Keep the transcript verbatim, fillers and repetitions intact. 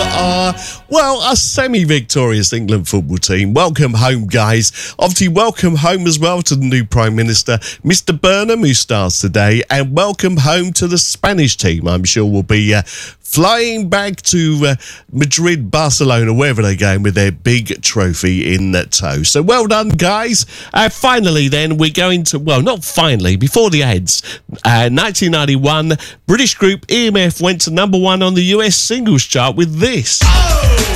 are, well, a semi-victorious England football team. Welcome home, guys. Obviously, welcome home as well to the new Prime Minister, Mister Burnham, who starts today, and welcome home to the Spanish team. I'm sure we'll be uh, flying back to uh, Madrid, Barcelona, wherever they're going with their big trophy in tow. So well done, guys. Uh, finally, then, we're going to, well, not finally, before the ads, uh, nineteen ninety-one, British group E M F went to number one on the U S singles chart with this.